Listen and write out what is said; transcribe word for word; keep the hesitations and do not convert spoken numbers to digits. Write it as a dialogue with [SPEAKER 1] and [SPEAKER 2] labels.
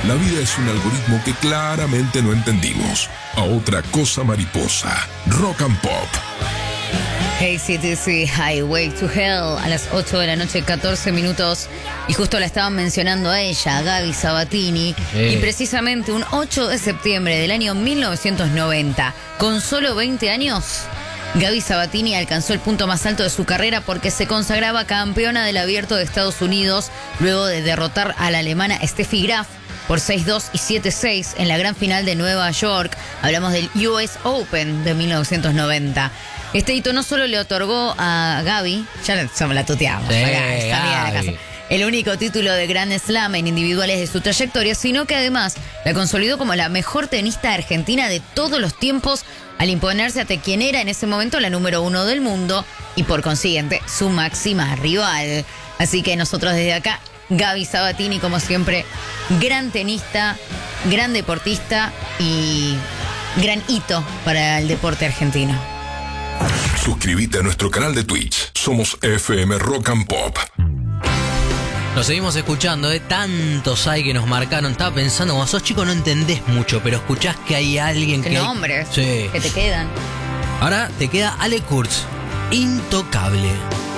[SPEAKER 1] La vida es un algoritmo que claramente no entendimos. A otra cosa mariposa. Rock and Pop.
[SPEAKER 2] A C D C, Highway to Hell, a las ocho de la noche, catorce minutos. Y justo la estaban mencionando a ella, a Gaby Sabatini.
[SPEAKER 3] Sí.
[SPEAKER 2] Y precisamente un ocho de septiembre del año mil novecientos noventa, con solo veinte años, Gaby Sabatini alcanzó el punto más alto de su carrera porque se consagraba campeona del Abierto de Estados Unidos luego de derrotar a la alemana Steffi Graf por seis dos y siete seis en la gran final de Nueva York. Hablamos del U S Open de mil novecientos noventa. Este hito no solo le otorgó a Gaby, ya la, la tuteamos,
[SPEAKER 3] Sí,
[SPEAKER 2] acá, está bien la
[SPEAKER 3] Gaby.
[SPEAKER 2] casa, el único título de Grand Slam en individuales de su trayectoria, sino que además la consolidó como la mejor tenista argentina de todos los tiempos al imponerse ante quien era en ese momento la número uno del mundo y por consiguiente su máxima rival. Así que nosotros desde acá, Gaby Sabatini, como siempre, gran tenista, gran deportista y gran hito para el deporte argentino.
[SPEAKER 1] Suscríbete a nuestro canal de Twitch. Somos F M Rock and Pop.
[SPEAKER 3] Nos seguimos escuchando, ¿eh? Tantos hay que nos marcaron. Estaba pensando, como sos chico no entendés mucho, pero escuchás que hay alguien
[SPEAKER 2] ¿Qué
[SPEAKER 3] que...
[SPEAKER 2] nombres
[SPEAKER 3] Sí.
[SPEAKER 2] que te quedan?
[SPEAKER 3] Ahora te queda Ale Kurtz. Intocable.